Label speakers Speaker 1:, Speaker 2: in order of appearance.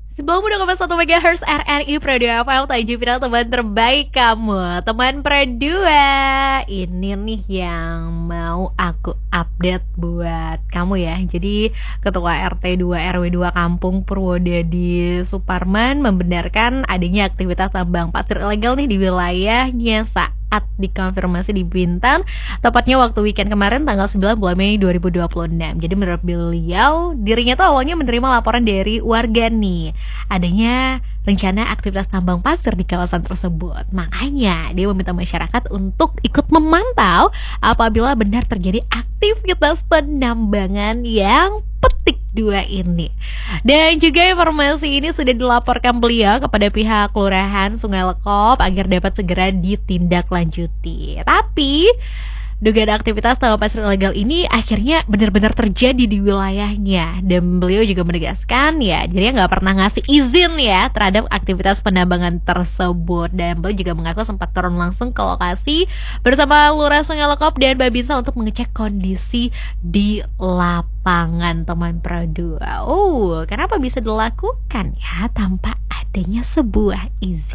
Speaker 1: 91 MHz RRI Pro 2 FM, Taji Final, teman terbaik kamu. Teman Pro 2, ini nih yang mau aku update buat kamu ya. Jadi Ketua RT 2 RW 2 Kampung Purwodadi Suparman membenarkan adanya aktivitas tambang pasir ilegal nih di wilayahnya saat dikonfirmasi di Bintan, tepatnya waktu weekend kemarin tanggal 9 bulan Mei 2026. Jadi menurut beliau, dirinya tuh awalnya menerima laporan dari warga nih adanya rencana aktivitas tambang pasir di kawasan tersebut. Makanya dia meminta masyarakat untuk ikut memantau apabila benar terjadi aktivitas penambangan yang petik dua ini. Dan juga informasi ini sudah dilaporkan beliau kepada pihak Kelurahan Sungai Lekop agar dapat segera ditindaklanjuti. Tapi dugaan aktivitas tambang pasir ilegal ini akhirnya benar-benar terjadi di wilayahnya. Dan beliau juga menegaskan ya, dirinya nggak pernah ngasih izin ya terhadap aktivitas penambangan tersebut. Dan beliau juga mengaku sempat turun langsung ke lokasi bersama Lurah Sungai Lekop dan Babinsa untuk mengecek kondisi di lapangan, teman Pro 2. Kenapa bisa dilakukan ya tanpa adanya sebuah izin?